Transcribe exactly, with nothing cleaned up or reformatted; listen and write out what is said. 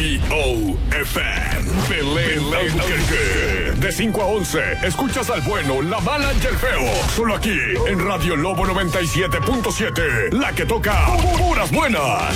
P O F M. Belén Albuquerque. De cinco a once, escuchas al bueno, la mala y el feo. Solo aquí, en Radio Lobo noventa y siete punto siete. La que toca puras buenas.